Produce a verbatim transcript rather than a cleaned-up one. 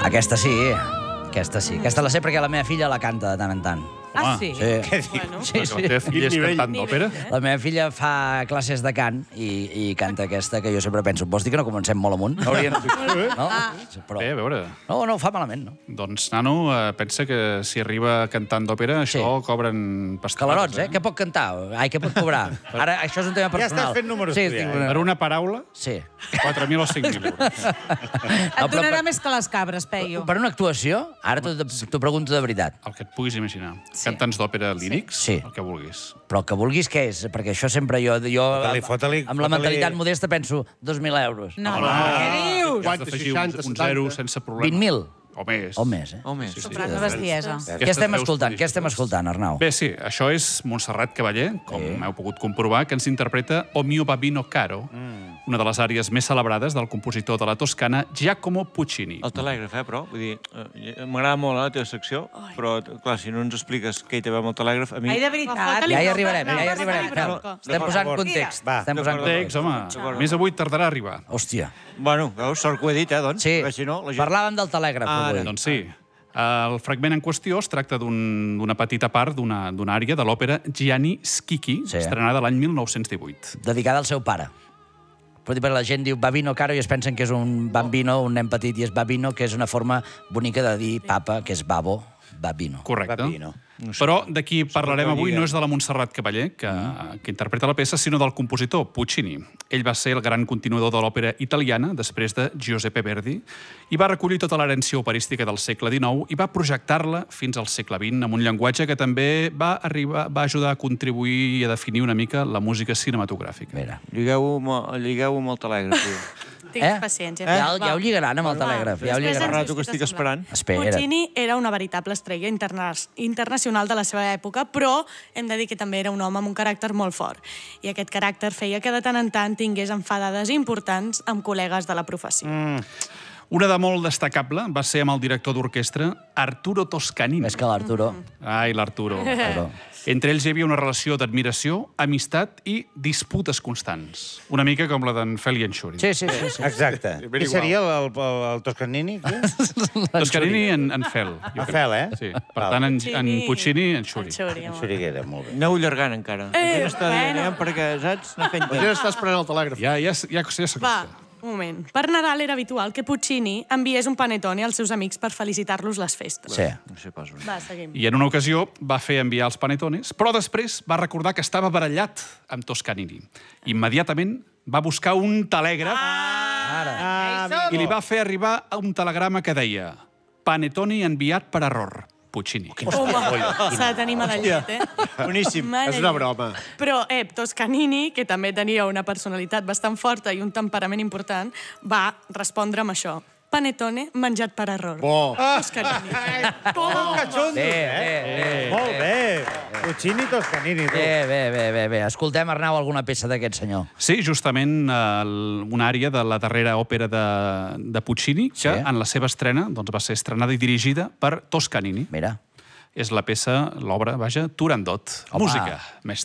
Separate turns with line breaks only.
Aquesta sí, aquesta sí. Aquesta la sé perquè la meva filla la canta de tant en tant.
Ah, sí?
Sí.
Què dius?
Sí, sí.
La teva filla és cantant d'òpera?
La meva filla fa classes de cant i, i canta aquesta, que jo sempre penso, vols dir que no comencem molt amunt? No hauríem... No? Però...
Bé, a veure...
No, no ho fa malament, no?
Doncs, nano, eh, pensa que si arriba cantant d'òpera, això
Sí.
cobren pastanacs.
Calarots, eh? Què pot cantar? Ai, què pot cobrar? Ara, això és un tema
Ja
personal.
estàs fent números,
sí,
tu, ja,
estic...
eh?
Per una paraula,
Sí.
quatre mil o cinc mil euros.
Et
No, però
donarà
per-
més que les cabres, Peyu.
Per una actuació, ara t'ho t'ho pregunto de veritat,
El que et puguis imaginar.
Sí.
Cantants d'òpera lírics,
Sí.
el que vulguis.
però el que vulguis què és? Perquè això sempre jo, jo
Fota-li, fota-li,
amb la
fota-li.
mentalitat modesta penso dos mil euros.
No, no, què dius?
I has d'afegir un, un zero sense problema.
vint mil?
O més.
O més, eh?
O més.
Sí, sí.
Comprant una bestiesa.
Què estem escoltant? Què estem escoltant, Arnau?
Bé, sí, això és Montserrat Cavaller, com
Sí.
heu pogut comprovar, que ens interpreta O mio babino caro, una de les àries més celebrades del compositor de la Toscana, Giacomo Puccini.
El telègraf, eh, però? Vull dir, eh, m'agrada molt la teva secció, però, clar, si no ens expliques què hi té a veure amb el telègraf, a mi...
Ai, de veritat.
Ja hi arribarem, ja hi arribarem.
Però-
Fel, estem posant
favor.
context.
Va.
Estem posant
Text,
context.
home, més avui tardarà a arribar.
Hòstia.
Bueno, veus, sort que ho he dit, eh, doncs?
Sí,
Perquè si no, la gent...
parlàvem del telègraf
Ara.
avui.
Doncs sí. El fragment en qüestió es tracta d'un- d'una petita part d'una d'una àrea de l'òpera Gianni Schicchi,
Sí.
estrenada l'any mil nou-cents divuit.
Dedicada al seu pare. Però dir, la gent diu babino caro i es pensen que és un bambino, un nen petit, i és babino, que és una forma bonica de dir papa, que és babo, babino.
Correcte.
Babino.
Però de qui parlarem avui no és de la Montserrat Cavaller, que, que interpreta la peça, sinó del compositor Puccini. Ell va ser el gran continuador de l'òpera italiana, després de Giuseppe Verdi, i va recollir tota l'herència operística del segle dinou i va projectar-la fins al segle vint amb un llenguatge que també va, arribar, va ajudar a contribuir i a definir una mica la música cinematogràfica.
Mira.
Lligueu-ho amb, lligueu amb el telègraf, tio.
Tinc paciència.
Ja,
Va.
ja ho lligaran amb el telègraf. Ja ho
Després
lligaran.
Rato
ens
que estic esperant.
Espera.
Puccini era una veritable estrella interna internacional de la seva època, però hem de dir que també era un home amb un caràcter molt fort. I aquest caràcter feia que de tant en tant tingués enfadades importants amb col·legues de la professió. Mm.
Una de molt destacable va ser amb el director d'orquestra Arturo Toscanini.
Més que l'Arturo.
Ai, l'Arturo.
Arturo.
Entre ells hi havia una relació d'admiració, amistat i disputes constants. Una mica com la d'en Fel i en Xuri.
Sí, sí, sí. sí.
Exacte. Qui seria el, el, el Toscanini?
Toscanini en, en Fel. jo
A
crec.
Fel, eh?
Sí. Per tant, en, en Puccini, en Xuri.
En Xuri, home.
Xuriguera, molt bé.
Aneu allargant encara.
Eh,
La gent està dient,
bueno.
eh, perquè, saps? Anar fent
Ja està esperant el telègraf.
Ja, ja, ja, ja s'acosta.
Va, un moment. Per Nadal era habitual que Puccini enviés un panetone als seus amics per felicitar-los les festes.
Sí.
No sé pas.
Va, seguim.
I en una ocasió va fer enviar els panetones, però després va recordar que estava barallat amb Toscanini. Immediatament va buscar un telègraf
Ara.
i li va fer arribar un telegrama que deia «Panetone enviat per error, Puccini».
Home, s'ha de tenir medallet, eh?
Boníssim.
És una broma.
Però, eh, Toscanini, que també tenia una personalitat bastant forta i un temperament important, va respondre amb això. Panetone menjat per error.
Bo.
Toscanini. Toma.
Cachondo,
Bé,
eh?
bé, bé.
Molt bé. Puccini, Toscanini, tu.
Bé, bé, bé, bé, bé. Escoltem, Arnau, alguna peça d'aquest senyor.
Sí, justament eh, una àrea de la darrera òpera de, de Puccini, que
Sí.
en la seva estrena doncs, va ser estrenada i dirigida per Toscanini.
Mira.
És la peça, l'obra, vaja, Turandot.
Home.
Música, mestre.